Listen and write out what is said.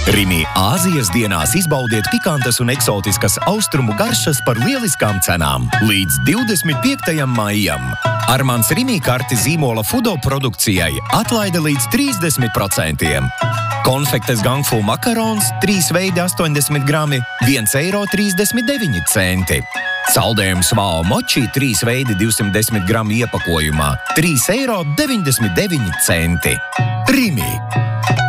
Rimi Āzijas dienās izbaudiet pikantas un eksotiskas austrumu garšas par lieliskām cenām. Līdz 25. maijam. Armands Rimi karti zīmola Fudo produkcijai atlaide līdz 30%. Konfektes Gangfu makarons 3 veidi 80 grami, 1,39 €. Saldējums Vao moči 3 veidi 210 gramu iepakojumā, 3,99 €. Rimi.